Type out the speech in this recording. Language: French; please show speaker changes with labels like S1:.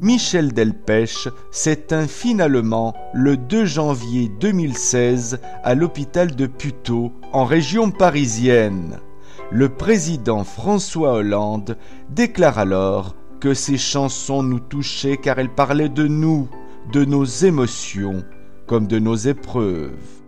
S1: Michel Delpech s'éteint finalement le 2 janvier 2016 à l'hôpital de Puteaux, en région parisienne. Le président François Hollande déclare alors que ses chansons nous touchaient car elles parlaient de nous, de nos émotions, comme de nos épreuves.